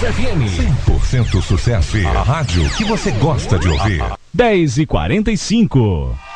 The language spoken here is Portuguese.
FM. 100% sucesso. A rádio que você gosta de ouvir. 10h45.